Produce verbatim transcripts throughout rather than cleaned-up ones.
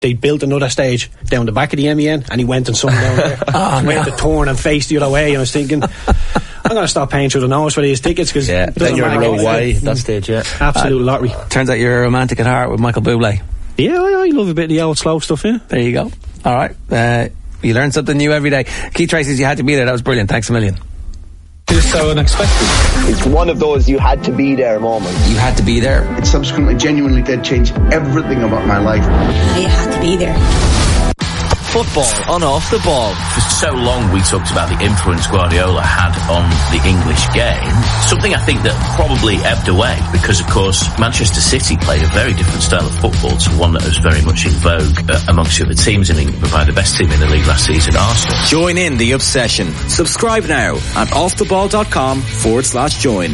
they built another stage down the back of the M E N, and he went and sung down there. oh, went no. to turn and faced the other way, and I was thinking, I'm going to stop paying through the nose for these tickets, because yeah, then you're low way at that stage. Yeah, absolute uh, lottery. Turns out you're a romantic at heart with Michael Bublé. Yeah, I, I love a bit of the old slow stuff. Yeah, there you go. All right, uh, you learn something new every day. Keith Tracy's You Had to Be There. That was brilliant. Thanks a million. It's so unexpected. It's one of those you had to be there moments. You had to be there. It subsequently genuinely did change everything about my life. You had to be there. Football on Off the Ball. For so long we talked about the influence Guardiola had on the English game, something I think that probably ebbed away because, of course, Manchester City played a very different style of football to one that was very much in vogue uh, amongst the other teams in England, provided the best team in the league last season, Arsenal. Join in the obsession. Subscribe now at offtheball.com forward slash join.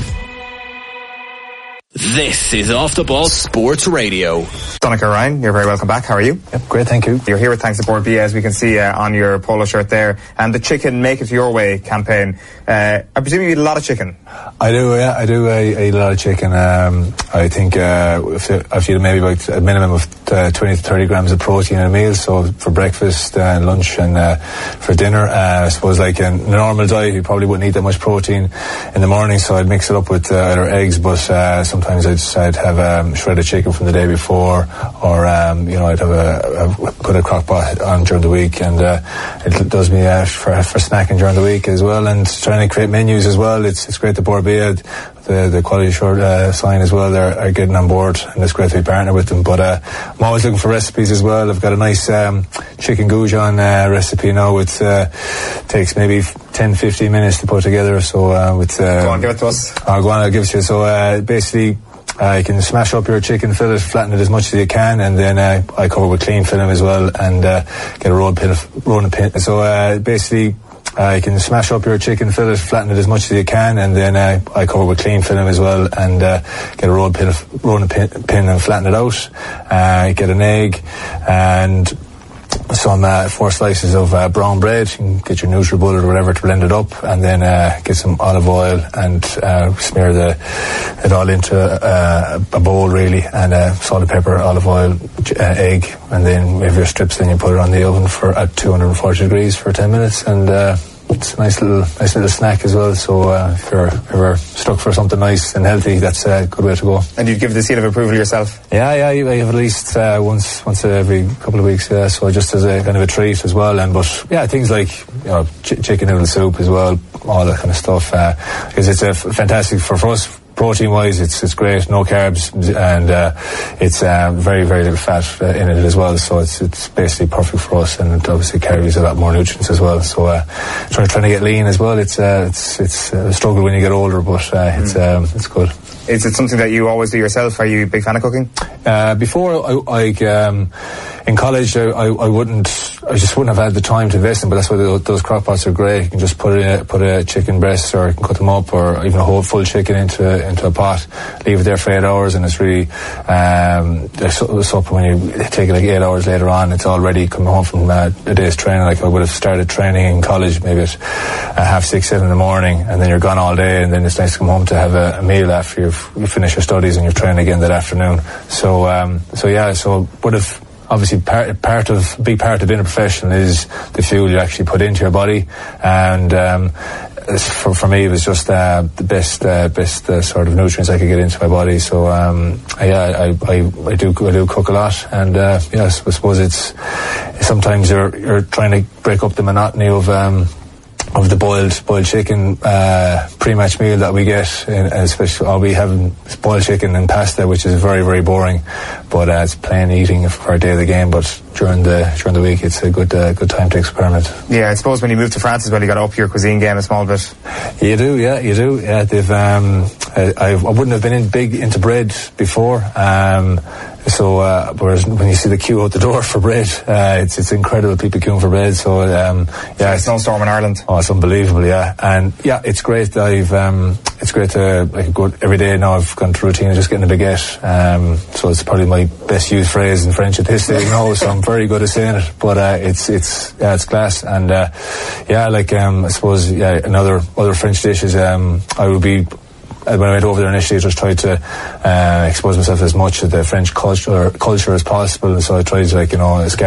This is Off the Ball Sports Radio. Donncha Ryan, you're very welcome back. How are you? Yep, great, thank you. You're here with Thanks to Board B, as we can see uh, on your polo shirt there, and the Chicken Make It Your Way campaign. Uh, I presume you eat a lot of chicken. I do, yeah, I do. I, I eat a lot of chicken. Um, I think uh, if, if you eat maybe about a minimum of uh, twenty to thirty grams of protein in a meal. So for breakfast, uh, lunch, and uh, for dinner, uh, I suppose like in a normal diet, you probably wouldn't eat that much protein in the morning. So I'd mix it up with uh, either eggs, but uh, sometimes I'd, I'd have um, shredded chicken from the day before, or um, you know, I'd have a, a put a crock pot on during the week, and uh, it does me uh, for for snacking during the week as well, and trying to create menus as well. It's it's great to Board B, the the quality short uh, sign as well. They're are getting on board, and it's great to be partner with them. But uh, I'm always looking for recipes as well. I've got a nice um, chicken goujon uh, recipe now. It uh, takes maybe ten to fifteen minutes to put together. So uh, with uh, go on, give it to us. I'll go on, I'll give it to you. So uh, basically, Uh, you can smash up your chicken, fill it, flatten it as much as you can, and then uh, I cover with clean film as well, and uh, get a rolled pin, rolling pin. So uh, basically, uh, you can smash up your chicken, fill it, flatten it as much as you can, and then uh, I cover with clean film as well, and uh, get a rolled pin, rolling pin, pin and flatten it out. Uh, get an egg and some uh, four slices of uh, brown bread. You can get your NutriBullet or whatever to blend it up, and then uh, get some olive oil and uh, smear the it all into uh, a bowl really, and uh, salt and pepper, olive oil, uh, egg, and then if your strips, then you put it on the oven for at two hundred forty degrees for ten minutes, and uh, it's a nice little nice little snack as well. So uh, if you're ever stuck for something nice and healthy, that's a good way to go. And you'd give the seal of approval yourself? Yeah, yeah, I have at least uh, once once every couple of weeks. Yeah, so just as a kind of a treat as well. And but yeah, things like you know ch- chicken noodle soup as well, all that kind of stuff. Because uh, it's a f- fantastic for, for us. Protein wise, it's it's great, no carbs, and uh, it's uh, very very little fat uh, in it as well. So it's it's basically perfect for us, and it obviously carries a lot more nutrients as well. So uh, trying trying to get lean as well. It's uh, it's it's a struggle when you get older, but uh, it's mm. um, it's good. Is it something that you always do yourself? Are you a big fan of cooking? Uh, before, I, I um, in college, I, I, I wouldn't, I just wouldn't have had the time to invest in. But that's why the, those crock pots are great. You can just put a put a chicken breast, or you can cut them up, or even a whole full chicken into into a pot. Leave it there for eight hours, and it's really um, so, so when you take it like eight hours later on, it's all ready. Coming home from uh, a day's training, like I would have started training in college, maybe at uh, half six, seven in the morning, and then you're gone all day, and then it's nice to come home to have a, a meal after you've you finish your studies and you're training again that afternoon. So, um, so yeah, so would have obviously part, part of, big part of being a professional is the fuel you actually put into your body, and um, for, for me it was just uh, the best, uh, best uh, sort of nutrients I could get into my body. So, um, yeah, I, I, I do, I do cook a lot, and uh, yes, I suppose it's sometimes you're you're trying to break up the monotony of. Um, of the boiled boiled chicken uh, pre-match meal that we get, and especially all we have boiled chicken and pasta, which is very very boring, but uh, it's plain eating for a day of the game. But during the during the week, it's a good uh, good time to experiment. Yeah, I suppose when you move to France as well, you got to up your cuisine game a small bit. You do, yeah, you do. Yeah, they've. Um, I, I wouldn't have been in big into bread before. Um, So, uh, whereas when you see the queue out the door for bread, uh, it's it's incredible. People queuing for bread. So, um, yeah, it's no storm in Ireland. Oh, it's unbelievable, yeah. And yeah, it's great. I've um, it's great to like go every day now. I've gone to routine of just getting a baguette. Um, so it's probably my best used phrase in French at this stage now. So I'm very good at saying it. But uh, it's it's yeah, it's class. And uh, yeah, like um, I suppose yeah, another other French dishes. Um, I would be. when I went over there initially, I just tried to uh, expose myself as much to the French culture culture as possible. So I tried to, like, you know, escape